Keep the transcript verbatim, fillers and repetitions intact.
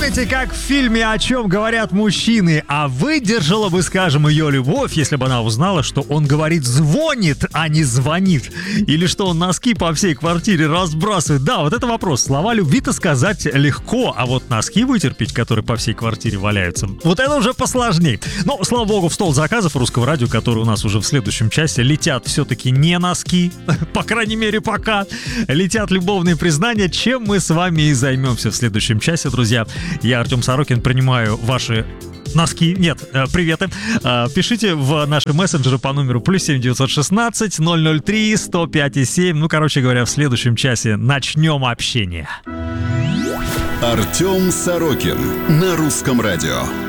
Помните, как в фильме «О чем говорят мужчины», а выдержала бы, скажем, ее любовь, если бы она узнала, что он говорит «звонит», а не «звонит», или что он носки по всей квартире разбрасывает. Да, вот это вопрос. Слова любви-то сказать легко, а вот носки вытерпеть, которые по всей квартире валяются, вот это уже посложнее. Но, слава богу, в стол заказов русского радио, который у нас уже в следующем часе, летят все-таки не носки, по крайней мере пока, летят любовные признания, чем мы с вами и займемся в следующем часе, друзья. Я, Артем Сорокин, принимаю ваши носки, нет, приветы. Пишите в наши мессенджеры по номеру плюс семь девятьсот шестнадцать ноль ноль три сто пять и семь. Ну, короче говоря, в следующем часе начнем общение. Артем Сорокин на русском радио.